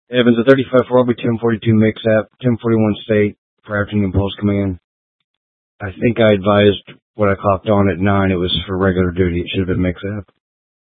Evans, a 35 Robbie 1042 mix-up, 1041 state, prior to impulse command. I think I advised what I clocked on at 9. It was for regular duty. It should have been mix-up.